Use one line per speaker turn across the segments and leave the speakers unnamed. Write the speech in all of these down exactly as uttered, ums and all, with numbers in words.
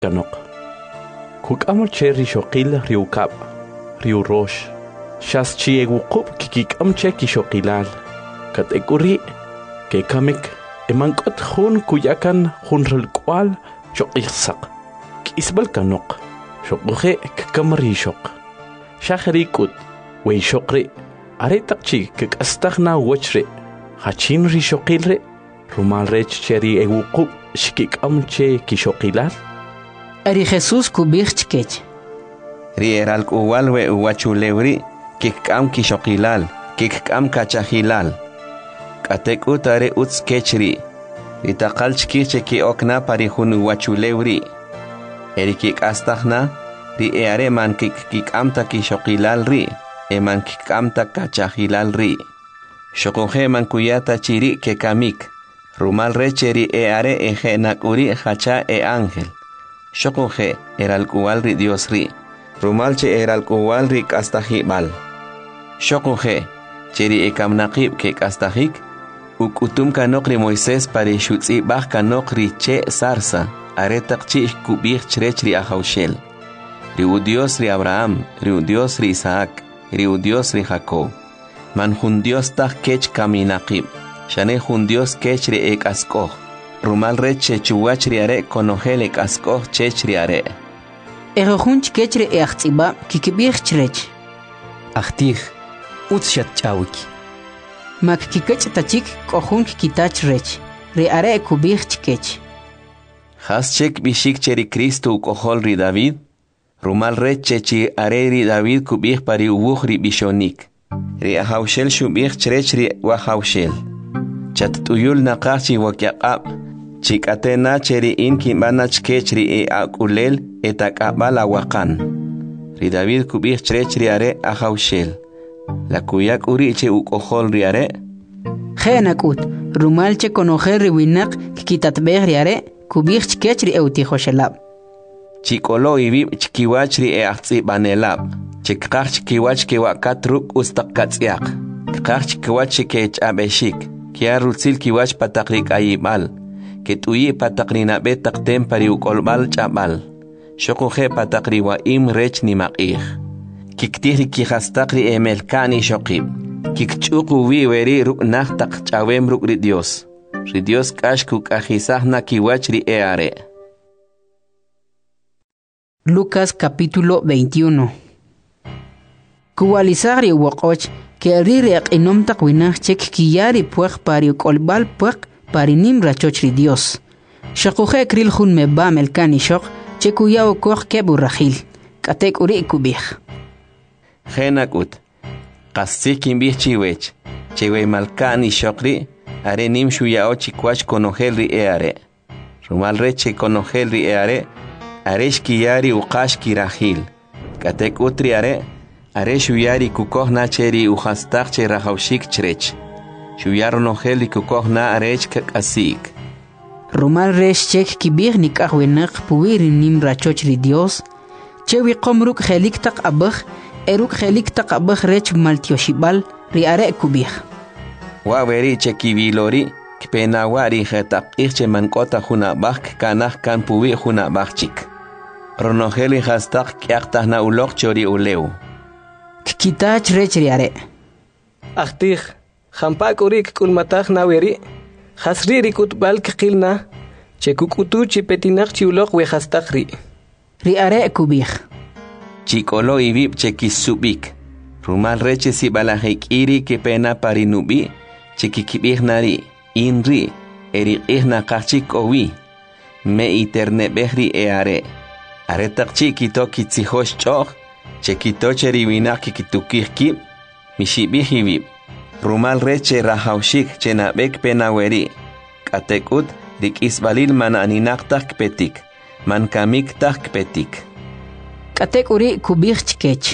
kanok. Kuk'amol che rishoqil riukab, riu rosh. Shas chi eguqub kikik'am che kishokilal. Kat ekuri, ke kamik, emankot hun kuyakan hun rilkwal shoqihsaq. Kisbal kanok, shoquje kikam rishok. Shahrikut, wey shokri, aretakchi kikastagna wachri. Hachin rishokilre, rumal rech cheri eguqub shikik'am che kishokilal.
Ari Jesús kubirchkech.
Rieral uwalwe uwachulewri kikam kishokilal, kikam kachahilal. Katek utare utskechri. Ritakal chkiche ki okna parihun uwachulewri. Eri kik astahna, ri eare man kik kikamta kishokilal ri, eman kikamta kachahilal ri. Shokoje man kuyata chiri ke kamik. Rumal recheri eare eje nakuri hacha e ángel. Shokoje eral kuwalri Dios ri. Rumalche eral kuwalri kastahibal. Shokoje cheri ekam nakib ke kastahik. Ukutum kanokri Moisés pare shutzi bah kanokri che sarsa. Aretak chi kubih chrechri ahaushel. Riu Dios ri Abraham, riu Dios ri Isaac, riu Dios ri Jacob. Man hun Dios tah kech kaminakib. Shane hun Dios kech ri ek askoh. Rumal reche chuwachri are konogel ek askoh chechri are.
Ero hunch kechre e achtiba kikibir chrech.
Achtich, utshat chawik.
Mak kikech tachik kohun kitach rech. Re are kubir chkech.
Has chek bishik cheri Cristo kohol ri David. Rumal reche chi are ri David kubir pari uwuhri bishonik. Ri ahaushel shubir chrechri wahaushel. Chat tuyul naqachi wakyaqab. Chikatena cheri in kimbana chkechri e akulel etakabala wakan. Ri David kubir chrechri are ahaushel. La kuyak uriche ukohol riare.
Genakut, rumalche konojer riwinak kitatber riare, kubir chkechri eutihoshelab.
Chikolo ibib chkiwachri e ahtsi banelab. Chikach chkiwach kiwakatruk ustakatsiak. Kach chkiwach kech abeshik. Kia rutzil kiwach patakrik ayibal. Ketuyi patakrina betak tempari ukolbal chabal. Shokoje patakri wa im rech ni maqih. Kiktiri kihastakri emelkani shokib. Kikchuku wi weri ruk nachtak chawem ruk ri Dios. Ri Dios kashkuk ajisahna kiwachri eare.
Lucas capítulo veintiuno. Kuwalizari wakoch que rirek inom takwinach chek kiyari puech pari kolbal puech pari nimra chochri Dios. Shakuje kril hun meba melkani shok chekuyao koch keburrahil. Katek uri kubih.
Genakut. Kassikin bih chiwech. Chewe malkani shokri. Are nim shuyao chikwach konohelri eare. Rumal reche konohelri eare. Aresh kiyari uqash kirahil. Katek utri are. Are shuyari kukoh na cheri uhastak che rahaushik chrech. Shuyaro noheli kukoh na arech kakasik.
Rumal resh chek kibir nikahwenak puwiri nim rachochri Dios. Chewi komruk helik tak abah. Eruk helik tak abah rech maltioshibal ri are kubih.
Waweri chekibilori. Kpenawari hetak irche mankota huna bak kanah kan puwi huna bakchik. Ronoheli hastak kiaktah na ulok chori uleu.
Kitach rechriare.
Achtich, hampak urik kulmatach naweri. Hasri rikut bal kikilna. Chekukutu chipetinak chiulok we hastakri.
Riare kubih.
Chikolo ibib chekisubik. Rumal reche si balahik iri que pena parinubi. Chekikibih nari. Inri. Erik ihna kachik owi. Me iterne behri eare. Aretak chikito kitsihosh choch. Chekito cheriwina kikitukihkib. Mishibihibib. Rumal reche rahaushik chenabek penaweri. Katekut rik isbalil man aninaktak petik. Man kamik tak petik.
Katek uri kubih chkech.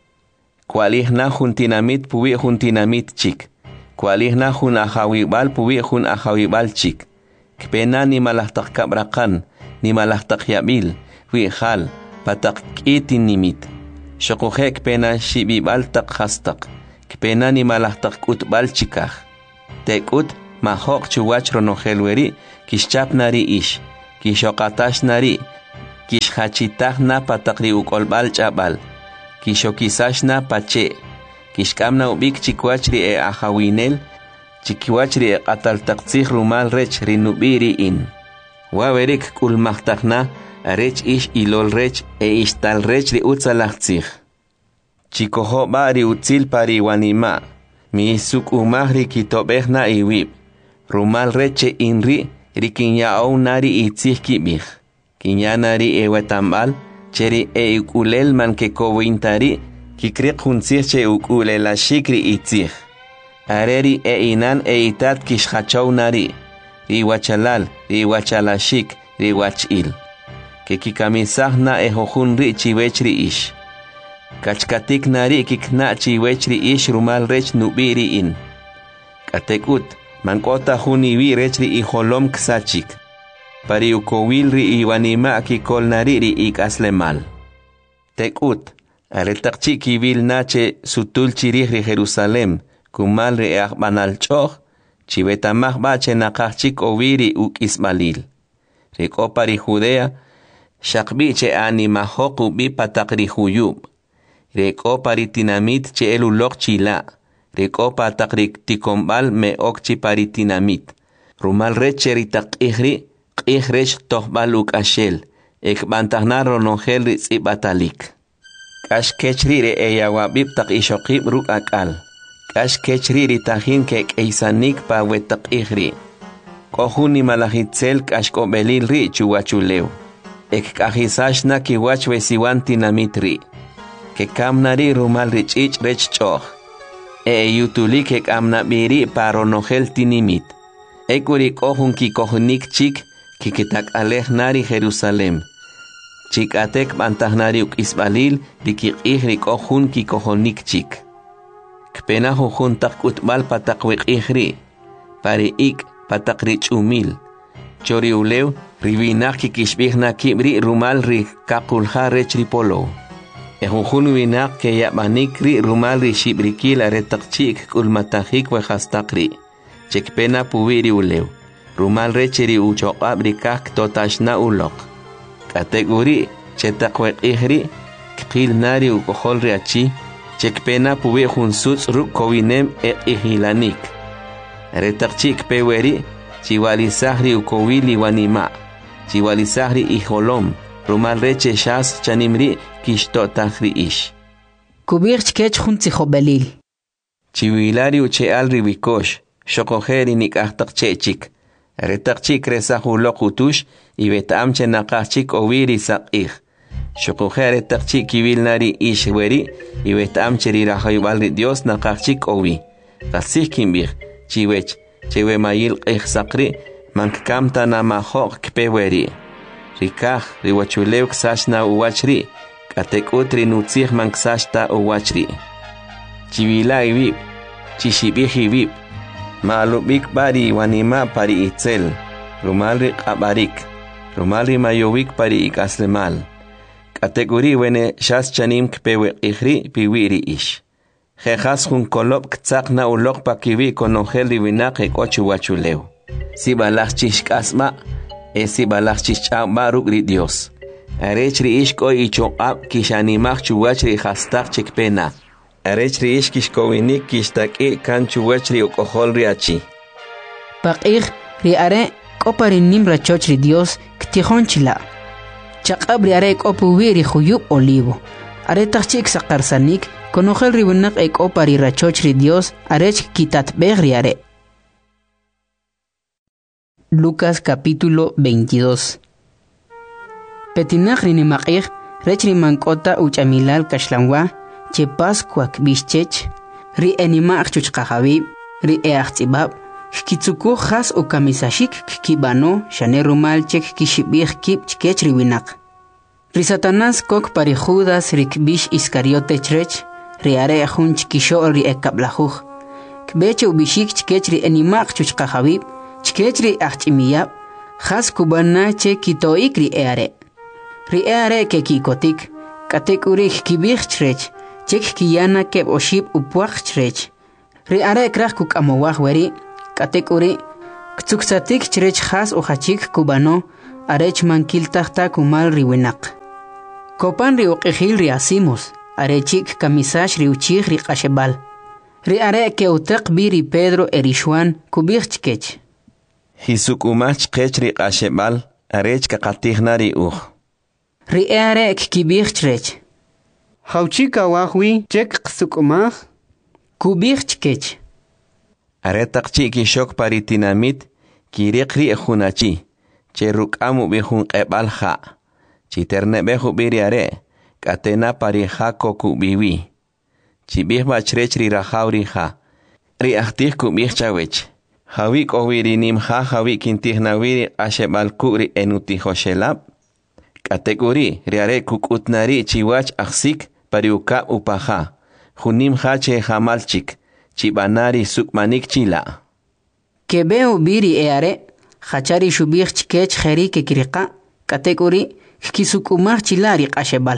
Kualihna juntinamit puwi juntinamit chik. Kualihna jun ahawibal puwi jun ahawibal chik. Kpena ni malahtak kabrakan. Ni malahtak yabil. Wihal. Patak itin nimit. Shokuje kpena shibibal tak hastak. Kpena ni malahtak utbal chikah. Tekut mahok chuwach ronohelweri kishchap nari ish. Kishokatash nari. kishhachitahna patakri ukolbal chabal, kishokisashna pache, kishkamna ubik chikwachri e ahawinel, chikwachri e ataltaktsih rumal rech rinubiri in. Waverik kulmahtakna, arech ish ilol rech e ishtal rech ri utzalachtzih. Chikoho bari utzil pari wanima, mi isuk umahri kitobehna iwib. Rumal reche inri, rikinya au nari itzih kibih. Kinyanari e wetambal, cheri e ukulel man ke kowintari, kikrik hunsih che ukulela shikri itzih. Areri e inan e itat kishhachow nari, riwachalal, riwachalashik, riwachil. Ke kikamisahna e hohunri chiwechri ish. Kachkatik nari kikna chiwechri ish rumal rech nubiri in. Katekut, mankota huniwi rechri i holom ksachik. Pari ukowilri i wanima kikol nariri ik aslemal. Tekut, aretakchi kibil nache sutul chirihri Jerusalem, kumalri e akbanal choch, chivetamah bache nakachik oviri uk ismalil. Riko pari Judea, shakbiche anima hoku bi patakri huyub. Riko pari tinamit che elulok chila. Riko patakrik tikombal me okchi pari tinamit. Rumal recheri tak ihri, ihrech tohbal uk ashel. Ek bantahnar ronongel ritz ibatalik. Kash kechri re eyawabib tak ishokib ruk akal. Kash kechri ritahin kek eisanik pa wetak ihri. Kohuni malahitzel kash kobelil ri chuwachuleu. Ek kahisashna kiwach wesiwan tinamit ri. Ke kamnari rumal rich ich rech choch. E yutuli ke kamna biri paronogel tinimit. Ekurik ohun ki kohunik chik kikitak alej nari Jerusalem. Chik atek bantahnari uk isbalil dikik ihrik ohun ki kohonik chik. Kpena hohun tak utbal patakwek ihri. Pari ik patak rich umil. Chori ulew rivinak kikishbihna kibri rumal ri kakulha rech ripolo. Ehunjun winak ke yabanikri rumal ri shibrikil aretakchik kulmatahik wehastakri. Chekpena puwiri ulew. Rumal recheri uchoqab rikak totashna ulok. Kategori chetakwek ihri kpil nari ukohol riachi. Chekpena puwi junsuts ruk kowinem e ihilanik. Aretakchik peweri chiwalisahri ukowili wanima. Chiwalisahri iholom. Rumal reche shas chanimri kishto tahri ish.
Kubir chkech junti hobelil.
Chiwilari uche alri wikosh. Shokojeri nik ahtak chechik. Retakchik resahulok utush. Ibetam chenakachik oviri sakih. Shokojeri takchik kivilnari ish weri. Ibetam cherirahayubalri Dios nakachik ovi. Kasih kimbir. Chiwech. Chewe mayil ich sakri. Mankamta namahok kpeweri. Rikah riwachulew ksashna uwachri. Katek utri nutzih man ksashta uwachri. Chivila ibib. Chishibih ibib. Maalubik bari wanima pari itzel. Rumalri qabarik. Rumalri mayowik pari ikaslemal. Kategori wene shas chanim kpewe ihri piwiri ish. Jejas jun kolop ktsakna ulok pakiwi konongel riwinak ekochu wachulew. Si balach chishkasma. Esi balach chichamba ruk ri Dios. Arechri ishko ichoqab kishanimach chuwachri hastak chekpena. Arechri ish kishkowinik kishtaki kan chuwachri ukohol riachi.
Paqih ri are koparin nimra chochri Dios ktihon chila. Chaqab ri are kopu wiri khuyub olivo. Are tachik sakarsanik konogel ribunak ek opari rachochri Dios arech kitat begri are. Lucas capítulo veintidós. Petinach rinimaqih, rechri mankota uchamilal kashlanwa, che pascuac bischech, ri enimach chuchqahabib, ri eachtzibab, kitsuku has o kamisashik kibano, shanerumal chek kishibih kip chkech riwinak. Ri Satanás kok pari Judas ri kbish Iscariote chrech, ri are hun chkisho ri ekablahuj. Kbeche ubishik chkech ri enimach chuchqahabib, Chkechri achimiyab, has kubana che kitoikri eare. Ri eare ke kikotik, katekurich kibich chrech, chek kiyana keb oshib upuach chrech. Ri are krach kuk amowach weri, katekuri, ktsuksatik chrech has o hachik kubano, arech mankil tahta kumal riwinak. Kopan ri uqihil ri asimos, arechik kamisash ri uchih ri qashebal. Ri are ke uteq biri Pedro erishwan kubich chkech.
Hisuk umach kech ri qashebal, arech ka qatihna ri uj.
Ri are kibich chrech.
Hauchika wahwi chek qsuk umach.
Kubich chkech.
Are taqchi ki shok paritinamit, kiriq ri ejunachi, che rukamu bihun qebal ha. Chiterne behu biri are, katena pari ha koku biwi. Chibih bachrech ri rahauri ha. Ri ahtih kubih chawech. Hawik owiri nim ha hawik intih nawiri ashebal kuri enuti hoshelab. Kategori ri are kukutnari chiwach aksik pari uka upaha. Hunim ha che hamalchik. Chibanari sukmanik chila.
Kebeo biri e are, hachari shubih chkech kheri ke kirika, kategori Kisukumah chilari qashebal.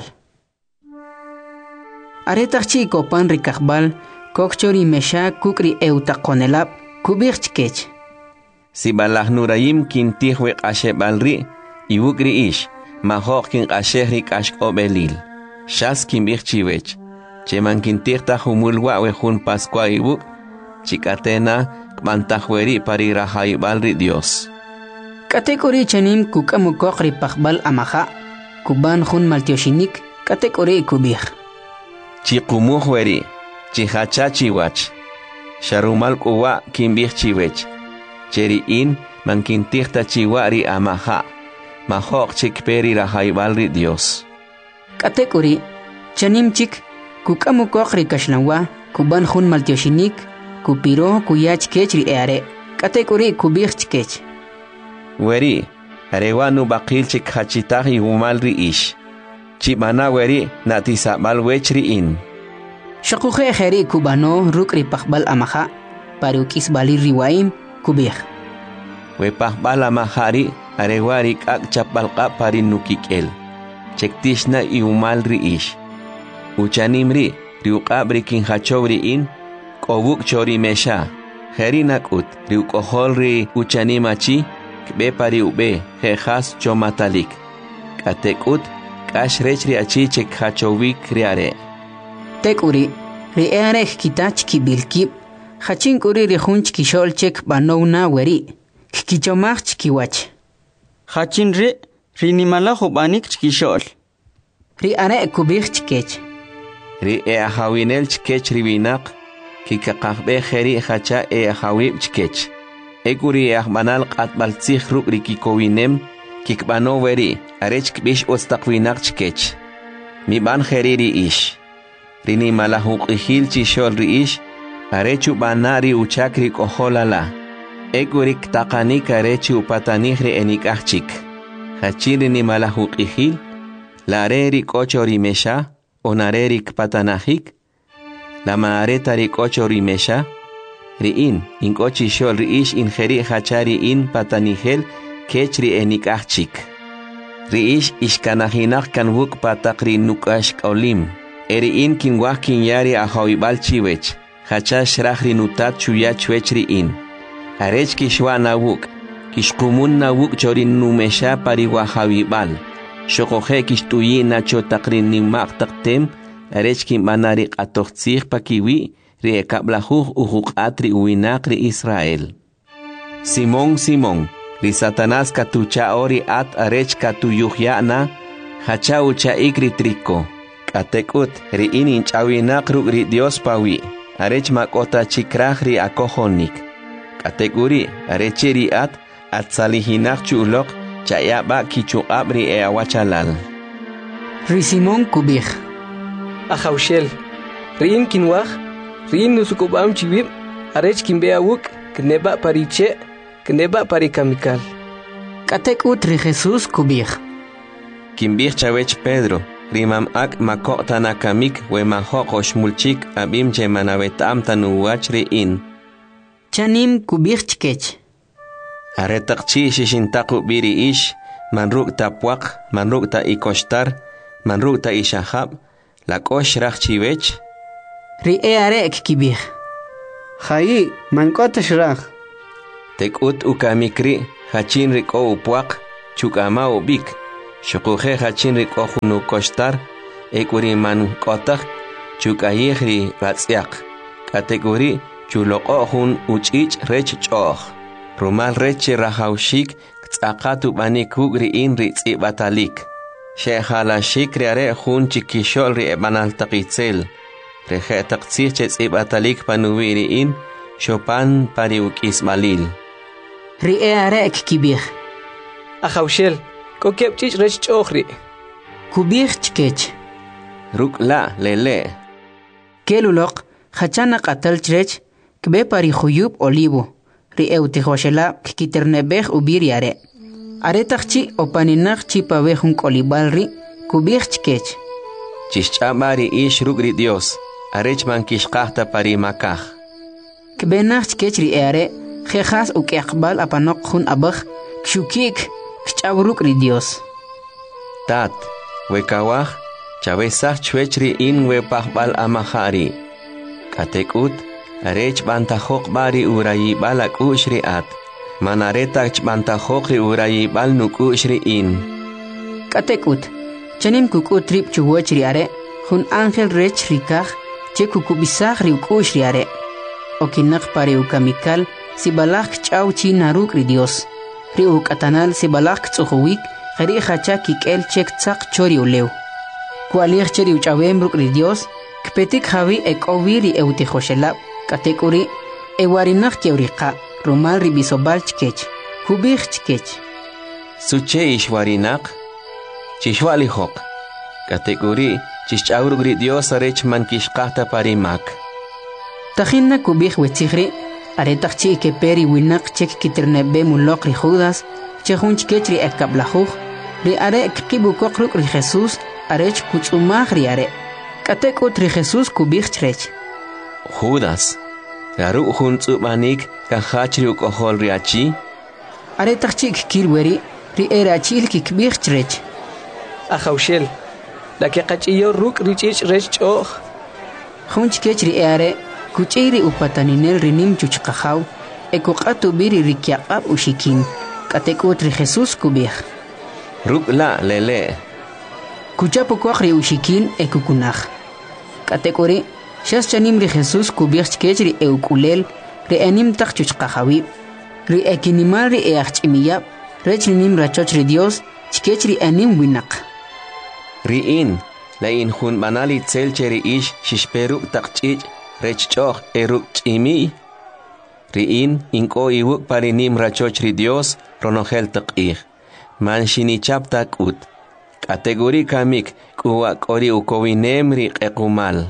Aretachchi kopan rikakbal, kokchori mesha kukri eutaqonelab, kubich chkech.
Si balah nurayim kintihwe qashebal ri, iwukri ish, mahok kin qashehri kashk obelil. Shas kimbich chiwech. Cheman kintihta humulwa wehun paskwa iwuk, chikatena kmantahweri pari rahaibal ri Dios.
Kategori chanim kukamu kokri pakbal amaha, kuban hun maltioshinik, kategori kubih.
Chikumuh weri, chihacha chiwach. Sharumal kuwa kimbih chiwech. Cheri in mankintihta chiwari amaha, mahok chikperi rahaibal ri Dios.
Kategori chanim chik kukamu kokri kashlawa, kuban hun maltioshinik, kupiro kuyach kechri eare, kategori kubih chkech.
Weri, arewanu bakil chik hachitahi umal ri ish. Chibana weri natisabal wechri in.
Shakuhe kheri kubano rukri pakbal amaha, parukis bali riwaim kubih.
We pakbal amahari arewari kak chapalqa parin nukikel. Chektishna iumal ri ish. Uchanimri riuqabri kin hachowri in, kobuk chori mesha. Kheri nakut riukohol ri uchanimachi, Kbe pari ube, jejas chomatalik. Katekut, kash rechri achi chek hachowik riare.
Tekuri, riare kitach kibilkip, hachin kuri rihunch kishol chek banowna weri, kichomach kiwach.
Hachin ri, rinimala hubanik chkishol.
Riare kubich chkech.
Ri e ahawinel chkech riwinak, kikakakbe kheri hacha e ahawib chkech. Eguri ahmanal qatbal tsikh ruk rikikowinem, kikbano weri, arech kbish ostaqwinak chkech. Mi ban kheriri ish. Rini malahuk ihil chishol ri ish, arechu banari uchakri koholala. Eguri ktaqanik arechu patanihri enikachik. Hachiri ni malahuk ihil, lareri kochori mesha, onareri kpatanahik, la maaretari kochori mesha, Riin, in kochi shol riish in kheri hachari in patanihel kechri enikachik. Riish ishkanahinak kan wuk patakri nukash olim. Eriin kin wakin yari ahawibal chiwech. Hachash rahri nutat chuya chwechri in. Arech kishwa na wuk. Kishkumun na wuk chorin numesha pari wahawibal. Shokohe kishtuyi na chotakri nimak taktem. Arech kin banarik atochtzich pakiwi. Ri ekablahuj uhuk atri uinakri Israel. Simón, Simón, ri Satanás katucha ori at arech katuyuhyana, hacha ucha ikri triko. Katekut, ri inin chawinakru ri Dios pawi, arech makota chikraj ri akohonik. Katekuri, arechi ri at, at salihinak chulok, chayaba kichuab ri eawachalal.
Ri Simón kubij.
Ajaushel, ri in kinwaj, Rin nusukubam chibib, arech kimbea wuk, kneba pariche, kneba parikamikal.
Katek utri Jesús kubir.
Kimbir chawech Pedro, rimam ak makota nakamik, we mahokosh mulchik, abim che manavetam tanuwach in.
Chanim kubir chkech.
Aretakchi shishintaku biri ish, manruk ta puak, manruk ta ikoshtar, manruk ta ishahab, la kosh rach chivech.
Ri e arek kibir.
Hai, mankota shrach.
Tekut ukamikri, hachin riko upuak, chukama ubik shukuje hachin rikohunu koshtar ekuri man kotak chukayihri ratsiak kategori chulokohun uchich rech choh rumal reche rahaushik tsakatu bani kugri in ritsi batalik shehala shikri are hun chikishol ri ebanal takitzel reje taktsir chetsi batalik panuwiri in shopan pariuk ismalil
ri e are kibir
Ahaushel kokep chich rech chohri
kubir chkech
ruk la lele
kelulok hachana qatal chrech kbe pari khuyub olivo ri eutihoshela kiternebeh ubir yare are tachi opaninach chipawe hun kolibalri kubir chkech
chischamari ish rugri dios arech man kishqahta pari makah
kbe nach chkech ri are khehas ukaqbal apanok hun abakh shukik kchavruk ri dios
tat wekawah chavesach chwechri in we pahbal amahari katekut arech bantajok bari urayi balak ushri at manaretach bantajok ri urayi bal nuk ushri in
katekut chanim kuku trip chuwachri are hun angel rech rikah che kuku bisach ri ushri are okinak pare ukamikal sibalak chau chi naruk ri dios ri ukatanal sibalak tsuhuwik khari khacha kikel chek tsak chori ulew kualir cheri uchawem ruk ri dios kpetik hawi ekoviri eutihoshela katekuri ewarinach keuriqa rumal ribisobal chkech kubih chkech
suche ishwarinak chishwali hok katekuri chichawruk ri dios arech man kishqahta parimak
tajinna kubih wetsikhri aretach chi ke peri winak chek kiternebe mulok ri judas chehun chkech ri ekablahuj ri are kibukok ruk ri jesus arech kutsumah ri are katekut ri jesus kubih chrech
judas garu hun tsubanik kahachri ukohol riachi
aretach chi kirweri ri erachil kikbih chrech
Ahaushel la que qachiyo ruk richich rech choh
hun chkech ri are kuchiri upataninel rinim chuchqahaw ekoqatu biri rikyaqab ushikin katekut ri jesus kubih
ruk la lele
kuchapo kwakri ushikin ekukunaj katekuri shas chanim ri jesus kubih chkech ri eukulel ri anim taq chuchqahawi ri ekinimal ri eachimiya rech nim rachoch ri dios chkech ri anim winaq
ri in la in hun banali tselcheri ish shishperu taqchich rech choh eruk chimi ri in inko iwuk parinim rachoch ri dios ronogel taqih man shinichap takut kategori kamik kuwa kori ukowinem ri qequmal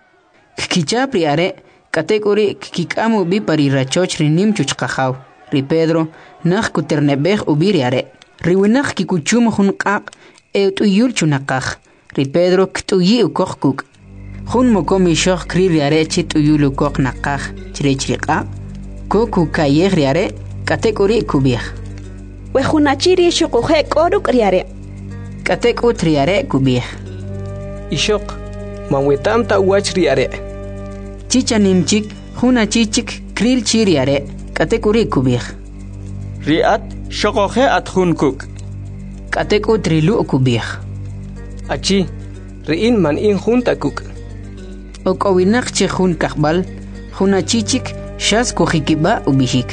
kichap ri are kategori kikamu bi pari rachoch ri nim chuchqahaw ri pedro nakh kuternebeh ubiri are ri winakh kikuchum hun qaq eutuyul chunaqaj ri pedro ktuyi ukoqkuk hun mokomi shoq kri ri are chituyul ukoq naqaj chirechriqa koku kayeh ri are kategori kubih
we hunachiri shuquje koruk ri are
katekut ri are kubih
ishok manwetam ta wach ri are
chichanimchik huna chichik kril chiri are katekuri kubih
riat shoqoje at hunkuk
katekut rilu kubih
achi riin man in junta kuk
okowinak che hun kahbal huna chichik shas kujikiba ubishik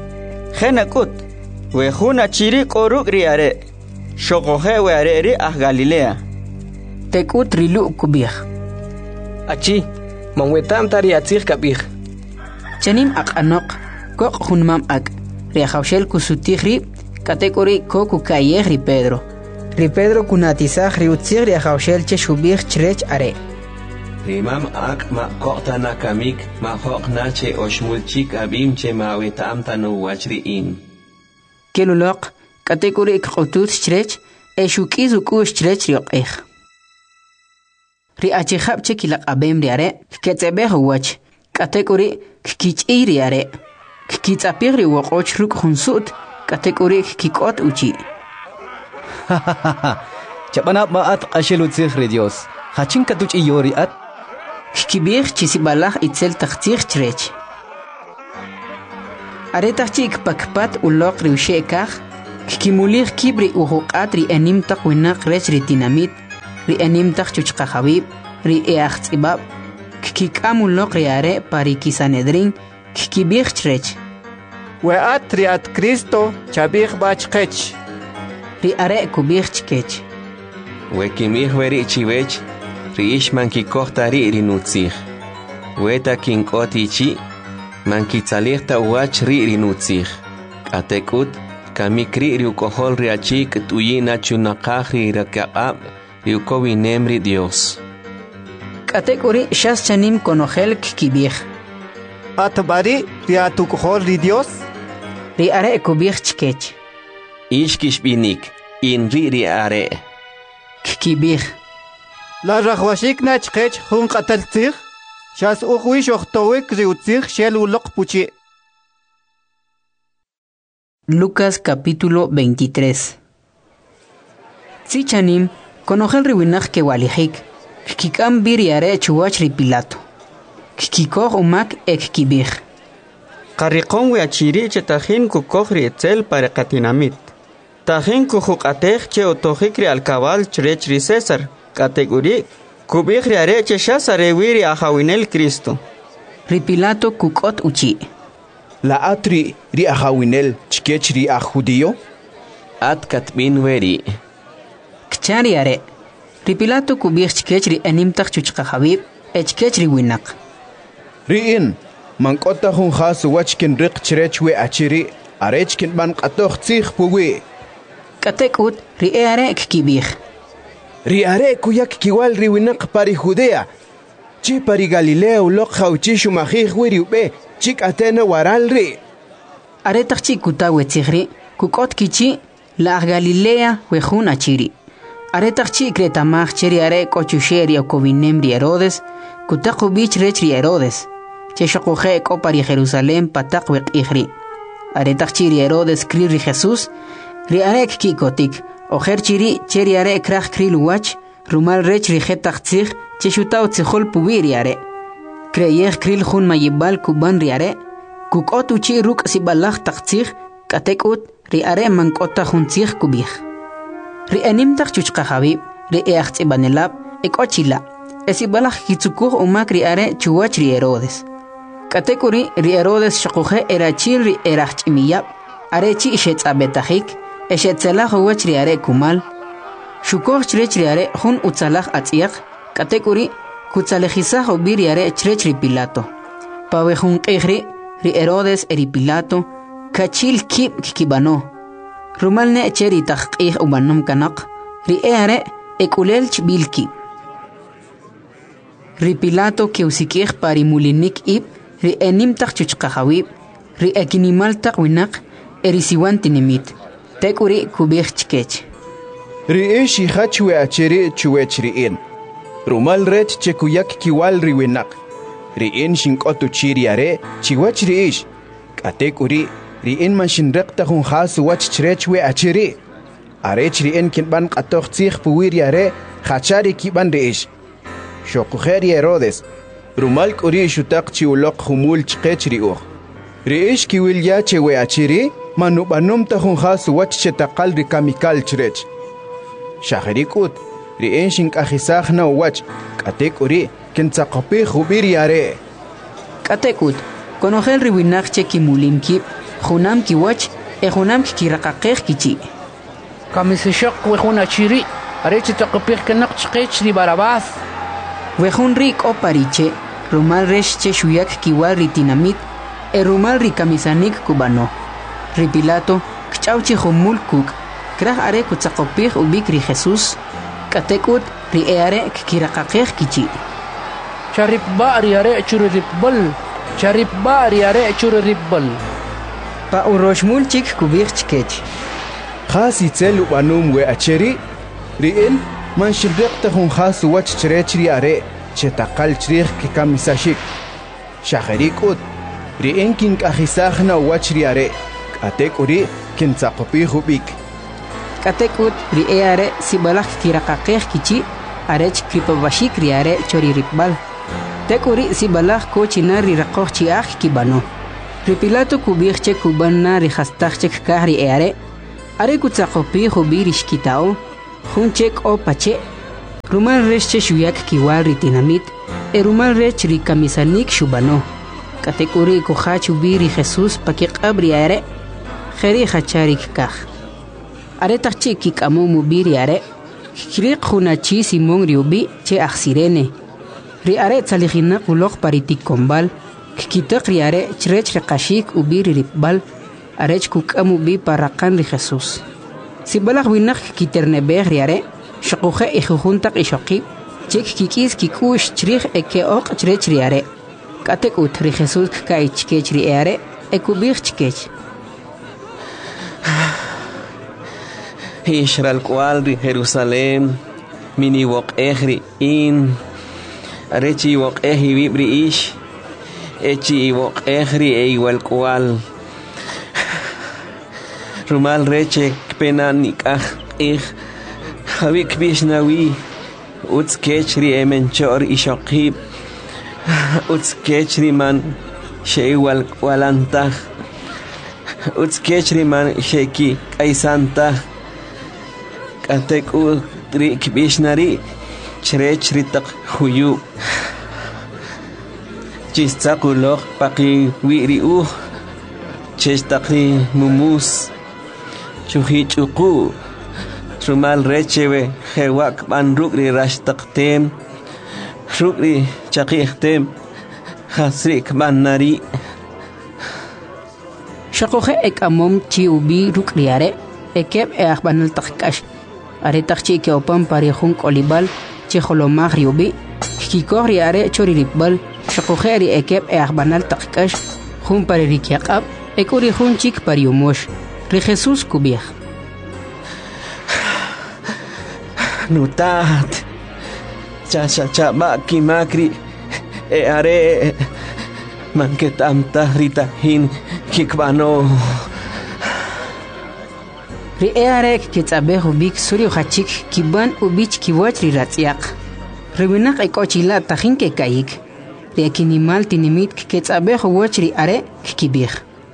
Genakut we hunachiri koruk ri are shoqoje we are ri ah Galilea
tekut rilu kubih
achi manwetam tari atzir kabih
chanim aqanok kok hunmam ak ri hawshel kusutihri kategori koku kayeh ri pedro ri pedro kunatizah ri utzir ri hawshel che shubih chrech are
rimam ak ma qotana kamik ma hoqna che oshmulchik abim che mawetam tanu wachri in
kelulok kategori qutut chrech eshukiz ukush chrech ri qih ri achihab che kilaq abem ri are ketzebeh wach kategori kich'i ri are kitzapir ri woqoch ruk hunsut kategori kikot uchi
Chapanap maat qashilut sikhri Dios hachin katuch iyori at
kibir chisibalah itzel taqtir chrech are tachik pakpat uloq ri ushekaj Kikimulih kibri uhuqat ri enim taq winaq rech ri tinamit, ri enim taq chuchqahabib, ri eaxtzibab, kikikamuloq ri are pari kisanedrin, kikibih chrech.
Weat riat Cristo chabih bachkech.
Ri are kubih chkech.
Wekimih weri chiwech, ri ish mankikohtari ri nutzih. Weta kinkoti mankitzalihta uach ri ri nutzih. Atekut, kamikri ri ukohol ri achik tuyina chunaqah ri rakaqab ri ukowinem ri Dios.
Katekuri shas chanim konojel kikibih.
Atbari riat ukohol ri Dios.
Ri are kubih chkech.
Ish kishbinik, in ri ri are.
Kikibih.
La rahwashik na chkech hun qataltzih. Shas ukhwish ochtowek ri utzih shel uloq puchi.
Lucas capítulo veintitrés. Sichanim, konojel riwinaj ke walijik, kikam biriare chuach ri Pilato. Kikikoh umak ek kibih.
Qarriqon we achiri che tajin kukoj ri etzel para katinamit. Tajin kujuqatej che otojik ri alkabal chrech ri César, kategori kubih ri are che shasare wiri ajawinel Cristo.
Ri Pilato kukot uchi.
La atri ri ajawinel chkech ri a judío?
At katbin weri.
Kchari are. Ri Pilato kubih chkech ri enimtaq chuchqahabib, echkech ri winaq.
Ri in, mankota hun khasu wachkin riq chrech we achiri, arechkin man qatoh tzih puwi.
Katekut ri e are kibih.
Ri are kuyak kiwal ri winaq pari Judea. Chi pari Galilea uloq khawchishu mahih wiri ube, chik atena waral ri.
Are taqchi kutawe tzihri, kukot kichi la Galilea wejun achiri. Are taqchi kretamaj cheri are kochusheri o kovinem ri Herodes, kutaqu bich rech ri Herodes. Che shokuhe ko pari Jerusalem patak weq ihri. Are taqchi ri Herodes kri ri Jesús, ri are kikotik. Ojer chiri cheri are krach kril wach, rumal rech ri jetach tzih, che shutao tzihol puwiri are. Kreyech kril jun mayibal kuban ri are, kukot uchi ruk sibalach tak tzih, katekut ri are mankota jun tzih kubih. Ri enimtach chuchqahabib, ri eachts ibanelab, ek ochila, esibalach kitsukuh umak ri are chuwach ri Herodes. Katekuri ri Herodes shakuhe erachil ri erach imiyab, are chi ishet abetajik, eshetzelach uwach ri are kumal. Shukoh chrech ri are jun utzalach atziak, katekuri kutzalejizach ubir ri are chrech ri Pilato. Pawe jun qihri, ri Herodes eri Pilato, kachil kib kikibano. Rumal ne cheri taqqih ubanum kanak, ri e are ekulelch bilki. Ri Pilato ke usikih pari mulinik ib, ri enim taq chuchqahawib, ri ekinimal taq winak, eri siwan tinimit. Tekuri kubih chkech.
Ri ishi hachwe achiri chuwech ri in. Rumal rech chekuyak kiwal ri winak. Ri in shinkotu chiri are chiwach ri ish. Katekuri ri in man shinrekta hun khasu wach chrechwe achiri. Arech ri in kinban qatoh tzih puwiri are khachari kiban ri ish. Shokuheri Herodes. Rumal kuri shutak chiulok humul chkech ri uch. Ri ish kiwil ya chewe achiri. Manu banum tahun khasu wach chetakal ri kamikal chrech. Shahrikut, ri enshin kahisach na wach, katekuri, kintzaqapi khubiri are.
Katekut, konojel ri winaq cheki mulim kip, junam ki wach, e junam ki kirakaqeh kichi.
Kamisishok wejun achiri, are chetaqapih kenak chqech ri Barabás.
Wejun rik o pariche, rumal resh che shuyak kiwal ri tinamit, e rumal ri kamisanik kubano. Ri Pilato, kchauchi humul kuk, krah are kutzaqopih ubik ri Jesús, katekut ri eare kirakaqeh kichi.
Charip ba ri are churribbal, charip ba ri are churribbal.
Pa uroshmul chik kubih chkech.
Khasi tsel ubanum we acheri, ri in man shibrekta hun khasu wach chrech ri are, chetakal chrich kikamisashik. Shahrikut, ri in kin kahisachna wach ri are. Katekuri kintzaqopih ubik.
Katekut ri e are sibalach kirakaqeh kichi, arech kripabashik ri are chori ripbal. Tekuri sibalach ko chinar ri raqoh chiach kibano. Ri Pilato kubih che kubanna ri hastach chek kah ri e are, Are kutsakopi hubirish kitao, hunchek o pache, rumal reche shuyak kiwal ritinamit, e rumal rech rikamisanik shubano. Katekuri kuhach ubiri Jesús pakik abri are, kheri hacharik kah. Are tachi kik amu mubiri are, kirik hunachi simon riubi che aksirene. Ri are tsalihina kulok paritik kombal, kikitak ri are chrech rekashik ubiri ripbal, arech kuk amu bi parakan ri Jesús. Si balak winak kiternebe ri are, shakuhe ikhuntak ishokib, chek kikis kikush chrich eke ok chrech ri are. Katek ut ri Jesús kai chkech ri are, ekubich chkech.
Ishral kual ri Jerusalem, mini wok ehri in, arechi wok ehi vibri ish, echi wok ehri e igual kual. Rumal reche kpena nikah ich, havik bishnawi, uts kechri emenchor ishokib, uts kechri man sheiwal kualantah, uts kechri man sheki kaisantah, katek u tri kbishnari, chrechri tak huyu. Chistakulok paki wiri u, chestakri mumus. Chuhi chuku, rumal rechewe, hewak ban rukri rashtaktem, rukri chakihtem, hasrik ban nari.
Shakohe ek amom chi ubi rukri are, ekeb e akbanal takkash. Are takchi ke opam pari hunk olibal, chi holomag riubi, kikori are chori ripbal, shakohe ri ekeb e akbanal takkash, hun pari rikiakab, ekuri hun chik pari umosh. Ri Jesús kubih.
Nutat, cha cha cha maki makri, e are, manketam tahrita hin kikbano.
Ri e are kitsabe hubik suri hachik kiban ubich kiwach ri ratsiak. Riwinak ekochila tahin ke kayik. Ri akinimal tinimit kitsabe huwach ri are kikibih.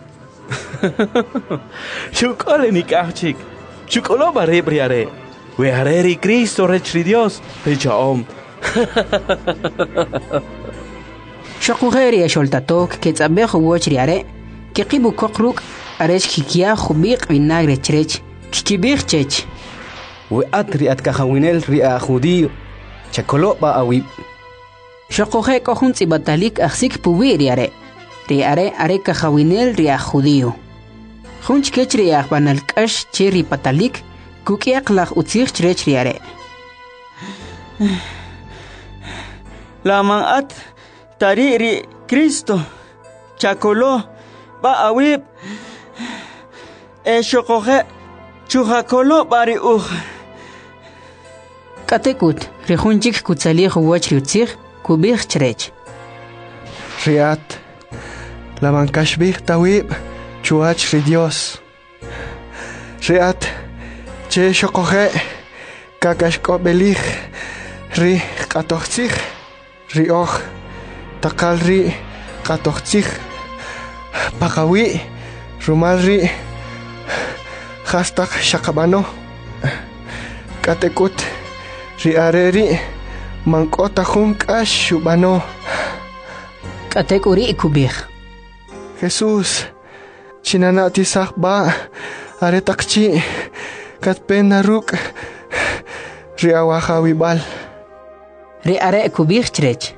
Chukole nikachik, chukolo bare briare. We hareri Cristo rechri Dios, pechaom.
Shakugeri sholtatok ketsabe huwachri are, kikibu kokruk aresh kikia hubik vinagre chrech, kikibich chech.
We atri at kahawinel ria judío, chakolo ba awib.
Shakuge kohunzi batalik aksik puwiri are, ri are are kahawinel ria judío. Hunch kechri akbanal kash cheri patalik, kukiak lach utzich chrech riare.
Lamang at tariri Cristo, chakolo ba awib, e shokohe chuhakolo bari uj.
Katekut, rihunchik kutzali huwach riutzich, kubich chrech.
Riat, lamang kashbich tawib, chuach ri Dios. Riat, che shokohe, kakashko belich, ri katochzich, ri och, takal ri katochzich, pakawi, rumal ri, hastak shakabano, katekut, ri areri, mankota hunkash shubano.
Katekuri ikubich.
Jesús, chinanati sakba, aretakchi, katpena ruk, ri awahawibal.
Ri are kubich chrech.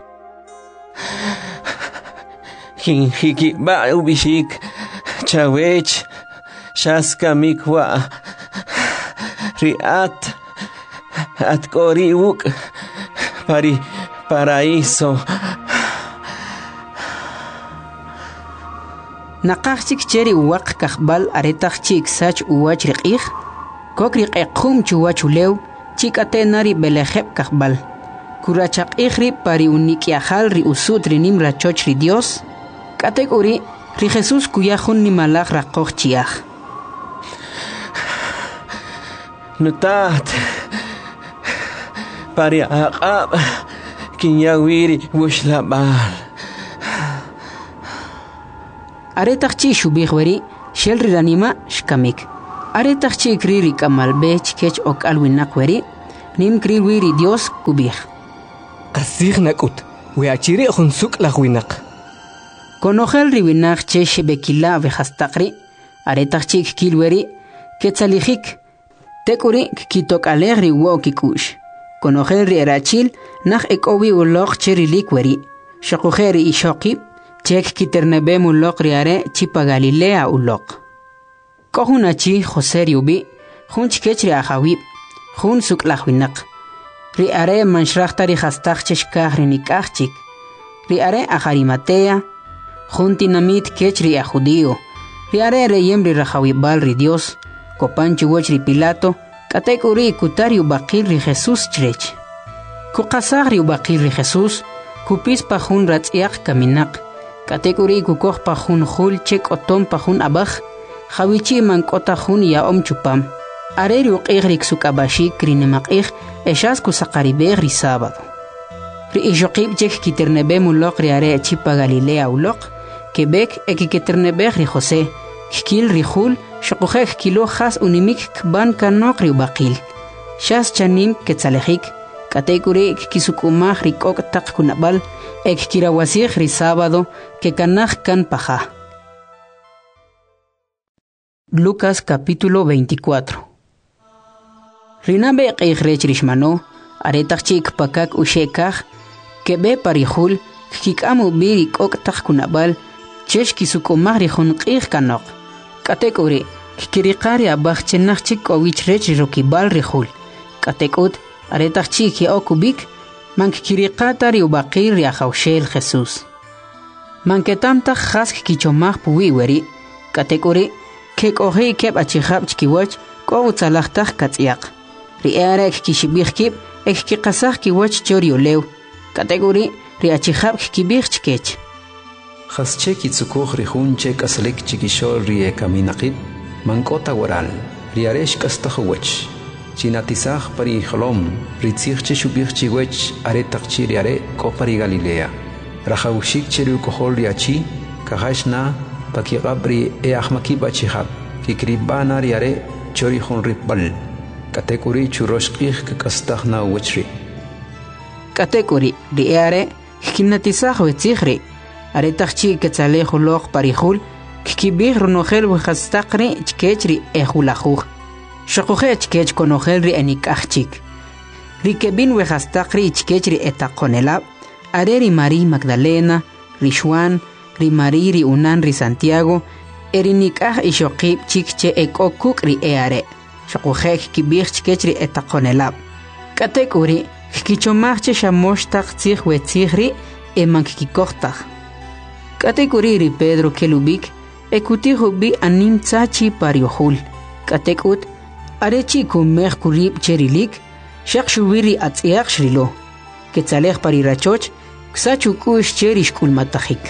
Hiki ba ubishik, chawech, shaska mikwa, ri at, at kori uk, pari paraíso.
Nakachik cheri uwak kakbal aretak chik sach uwach riqih, kok riqeqhum chuwach ulew, chik atenari belejeb kakbal. Kurachak ihri pari unikiahal ri usut rinim rachoch ri Dios, katek uri ri Jesús kuyahun ni malak rakoch chiach.
Nutat, pari aqab, kinyawiri wushlabal.
Aretak chi shubih wari, shel ri ranima shkamik. Aretach chi kriri kamal bech kech ok alwinak weri, nim kriri wiri Dios kubih.
Qasig nakut, we achiri hunsuk la winak.
Konojel riwinak che shebekila vejastakri, aretach chi kilweri, ketzalijik, tekuri kitok alegri wo kikush. Konojel ri erachil, nach ekowi ulok cheri likweri, shakujeri ishokib, chek kiternebe mulok riare chipa Galilea ulok. Kohunachi Jose riubi, hun chikechri ahawib, hun suklahwinak. Ri are manshrachtari hastach cheshkah rinikachik. Ri are aharimatea, hun tinamit kechri a judío. Ri are reyem ri rahawibal ri Dios, kopanchu woch ri Pilato, katekuri kutari ubakil ri Jesús chrech. Kukasag ri ubakil ri Jesús, kupis pa hun ratziak kaminak. Katekuri kukoh pa hun hul chek otom pa hun abach, Hawichi man kota hun ya om chupam. Areri uqigrik sukabashi krinemakig eshas kusaqaribeg ri sábado. Ri ijoqib jek kiternebe mulok ri are chipa Galilea ulok, Quebec eki kiternebeg ri Jose, kikil ri hul, shokujek kilo has unimik kban kanok ri ubaqil. Shas chanim ketzalejik, katekuri kisukumaj ri kok tak kunabal, ek kirawasig ri sábado, que kanaj kan paja. Lucas capítulo veinticuatro. Rinabe qeyrech rishmano, aretachik pakak ushekaj, kebe parihul, kikamu biri kok tak kunabal, chesh kisukumaj rihun qeyr kanok. Katekuri, kikirikari abaj chenachik owich rech rokibal rihul. Katekut, aretachik ya okubik, man kikirikatari ubaqir riahaushel Jesús. Man ketamtak jask kichomaj puwiweri, katekuri, Kek ohi keb achihab chkiwach, ko utzalachtak katziak. Ri arek kishibih kib, ek kikasach kiwach choriolew. Kategori, ri achihab kibih chkech.
Khasche kitsukuj rihun chek aslik chikishol ri ekaminaqib, mankota waral, ri aresh kastahuwach. Chinatisaj pari holom, ri tzich chubih chiwech aretak chiri are ko pari Galilea. Rajawshik cheru kohol ri achi, kahashna, Pakigabri e ahmaki bachihab, kikribana riare chori hun ripbal, katekuri churoshkih kakastahna wachri.
Katekuri riare, kinatizah wetzihri, aretachchi ketzalejo log parihul, kikibih runogel wihastakri chkechri ehulajuj. Shokuje chkech konogelri enikachchik. Rikebin wihastakri chkechri etakonelab, areri Mari Magdalena, Rishwan, ri Mari ri unan ri Santiago, erinikah ishokib chikche ekokuk ri eare, shokujek kibih chkech ri etakonelab. Katekuri, kichomachche shamoshtak tzih wetzihri eman kikikohtach. Katekuri ri Pedro kelubik, ekutihu bi anim tzachi pariohul. Katekut, arechi kumech kurib cherilik, shak shubiri atziak shrilo. Ketzalech parirachoch, ksachukush cherish kulmatachik.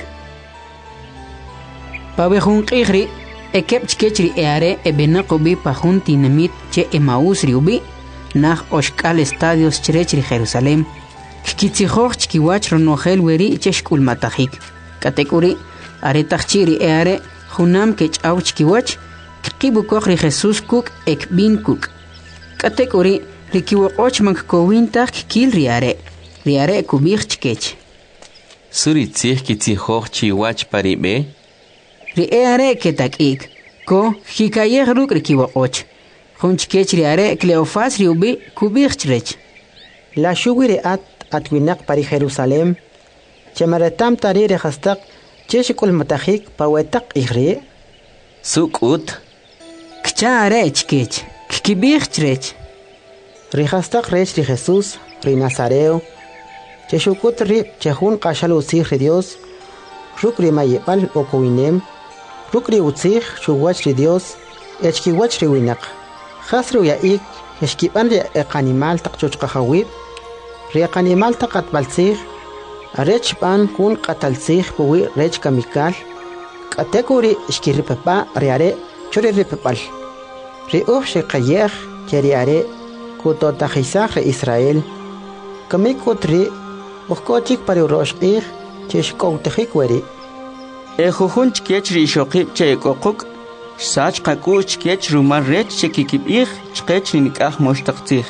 Pabehun qigri, ekep chkechri eare ebenakobi pahun tinamit che Emaús riubi, nach oshkal estadios chrechri Jerusalem, kkitzihoj chkiwach ronogel weri cheshkul matahik. Katekuri, aretachchiri eare, junam kechau chkiwach, kibukokri Jesús kuk ekbin kuk. Katekuri, rikiwokoch mankowintach kil riare, riare kubich chkech.
Suri tzih kitzihoj chiwach paribe,
ri eare ketakik, ko hikayeh ruk rikiwokoch. Hunchkech riare Cleofas riubi kubich chrech.
La shugiri at atwinak pari Jerusalem, chemaretam tari rehastak cheshikul matahik pawetak ihri.
Sukut.
Kchare chkech, kibich chrech.
Rihastak rech ri Jesús, ri Nazareo, cheshukut ri chehun kashalu sih ri Dios, ruk ri mayepal okowinem, ruk ri utzih shuwach ri Dios, echkiwach ri winak. Khasru ya ik eshkiban ri ekanimal takchuchqahawib, ri ekanimal takatbalsih, arech ban kun qatalsih puwi rech kamikal, katekuri eshkiripapa riare chori ripapal. Ri uf shikayeh cheriare kutotajisah ri Israel, kamikutri buhkochik pari roshqih cheshkowtejik weri.
Ejujun chkech ri shokib che kokuk, sach qakuch kech rumal rech chekikibih chqech nikah mochtaqtih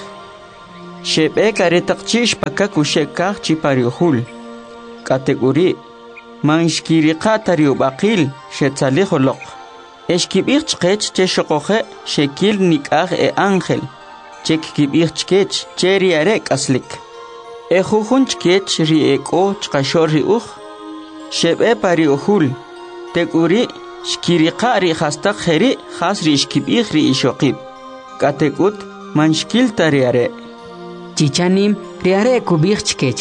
shebe kare taqchish pakakushekah chipariuhul kategori manshkiri qatariu baqil shetsaliholoq eshkibih chqech cheshoqoje shekil nikah e ángel chekikibih chkech cheri arek aslik ejujun chkech ri eko chqashor ri uj shebe pariuhul teguri shkiriqa ri hastaq kheri khas ri ishkibih ri ishoqib katekut manshkil tariare
chichanim riare kubih chkech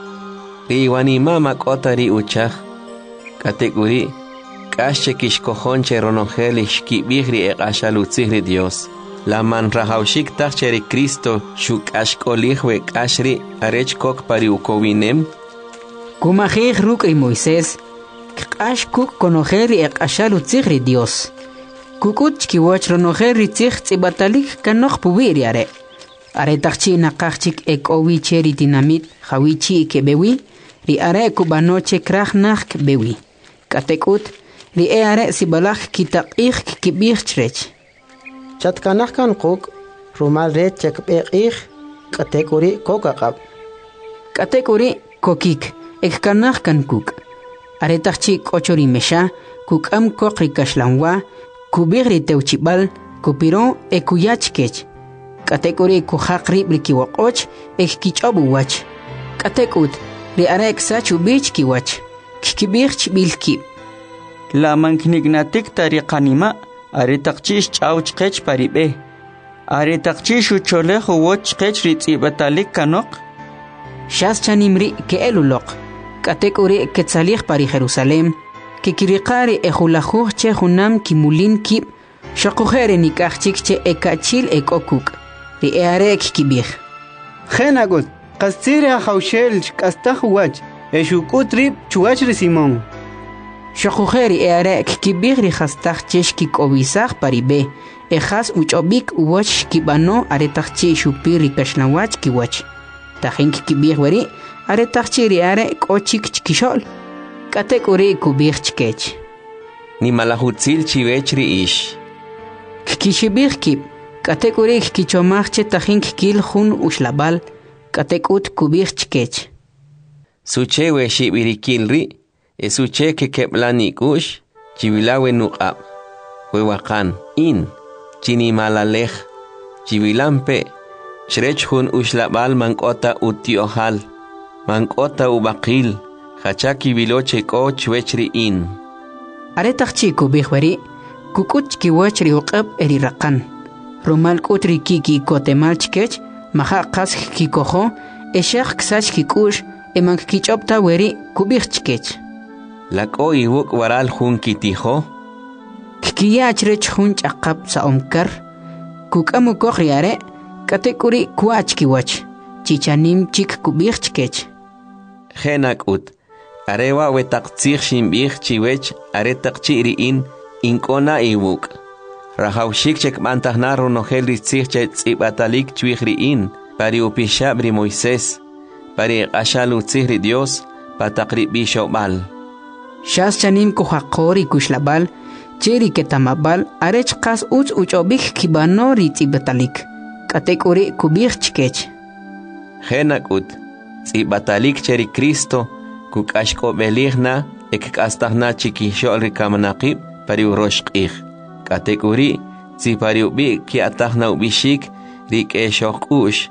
ri wanima makota ri uchaj kateguri kashe kishkojonche ronojel ishkibih ri eqashalutzih ri Dios la man rahaushik tacheri Cristo shuk ashkolihwe kashri arech kok pari ukowinem
kumajih rukri Moisés Ash kuk konojer ek ashal utzigri Dios. Kukut chkiwach ronojer ritzig tzibatalik kanoj pubiri are. Are takchi nakachik ek owi cheri dinamit hawichi ke bewi, ri are kubanoche krach nach bewi. Katekut, ri e are sibalach kitak ich kibich chrech.
Chatkanach kan kuk, rumal re chek ich, katekuri kokakab.
Katekuri kokik, ek kanach kan kuk. Aretachchi kochori mesha, kukam kokri kashlanwa, kubigri teuchibal, kupiron e kuyachkech. Katekuri kuhakri brikiwakoch, ek kichobu wach. Katekut, ri arek sachu bich kiwach, kikibich bilki.
La manknignatik tariqanima, aretachchish chauchkech paribe. Aretachchish ucholech uwochkech ritzibatalik kanok.
Shas chanimri ke elulok. Katekuri ketzalich pari Jerusalem, que kirikari ejulajuj che junam kimulin kib, shakujere nikachik che ekachil ekokuk, ri earek kibir.
Genagut, kastire haushel kastahuach, eshukutrip chuachri Simón.
Shakujeri earek kibir ri hastach cheshkik obisach paribe, ejas uchobik uwach kibano aretachchi shupir ri kashnawach kiwach. Tajink kibir weri, are tachiri are kochik chkishol katekuri kubich chkech
ni malahutzil chivechri ish
kishibich kib katekuri kichomachche tajink kil jun ushlabal katekut kubich chkech
suche we shibirikilri esuche ke keblani kush chivilawe nuqab we waqan in chini malalej chivilampe shrech jun ushlabal mankota utiohal Mankota ubaqil, hachaki biloche koch wechri in.
Aretachchi kubihwari, kukuch kiwachri uqab eri raqan. Rumal kutri kiki kotemal chkech, maha qas kikojo, eshaq ksach kikush, emank kichopta weri kubih chkech.
Lako iwuk waral jun kitijo?
Kikiyachrech jun chaqab sa omkar, kukamu kohriare, katekuri kuach kiwach, chichanim chik kubih chkech.
Genak ut, arewa wetaktzich shimbich chiwech, aretakchiri in, inkona iwuk. Rahaushik chek mantahna ronogel ritzich chet zibatalik chwichri in, pari upishabri Moisés, pari ashalu tzihri Dios, patakri bishobal.
Shas chanim kuhakori kushlabal, cheri ketamabal, arech kas uch uchobik kibano ritzibatalik. Katekuri kubich chkech.
Genak ut, Zibatalik cheri Cristo, kukashko beligna, ek kastahna chikishol rikamanaqib, pariu roshqih. Katekuri, zipariu bi ki atahna ubishik, rik eshok ush.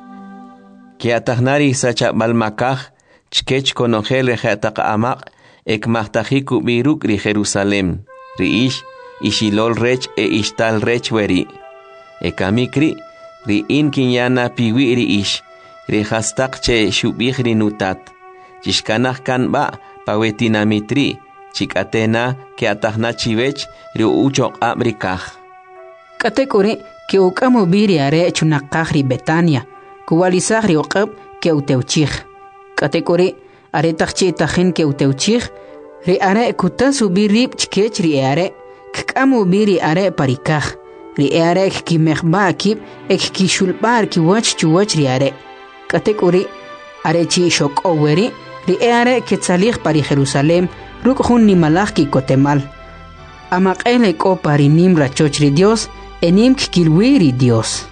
Ki atahnari sacha balmakaj, chkech konogel rejatak amaq, ek mahtajiku biruk ri Jerusalem, ri ish, ishilol rech e ishtal rech weri. Ekamikri, ri in kinyana piwi ri ish. Rehastak che shubihri nutat. Chishkanach kan ba pawetinamitri. Chikatena ke atahna chivech riu uchok abrikaj.
Katekuri ke ukamu biri are chunakajri Betania. Kuwalisajri uqab ke uteuchij. Katekuri are tachchi tajin ke uteuchij. Ri are kutasu birib chkech ri are. Kkamu biri are parikaj. Ri are ki mehba kib ek ki shulbar ki wach chuwach ri are. Katekuri arechi shok oweri ri are ketzalih pari Jerusalem ruk hun ni malach ki kotemal amaqele ko parinim rachochri Dios enim kikilwiri Dios.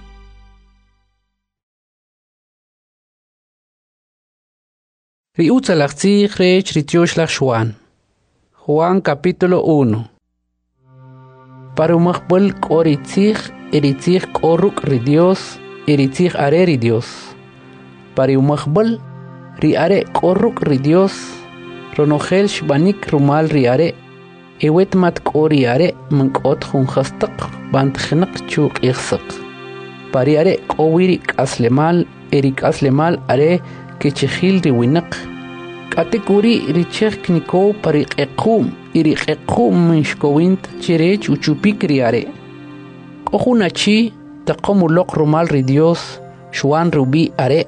Riutza lachtzich rech ritiosh lach Juan. Juan capítulo uno. Parumachbel koritzich eritzich koruk ri Dios eritzich are ri Dios. Parumachbel ri are koruk ri Dios ronogel shbanik rumal ri are ewet mat kori are mankot khun khastaq bant khnaq chuk ikhsaq. Pari are kowiri kaslemal erik aslemal are كتشخيل دي ونق كاتيكوري ريتشيخ كنيكو بريق اقوم إريق اقوم من شكوينت تشيريج وچوبيك رياري كوخونا تشي تقوم لوق رومال ريديوس شوان روبي أري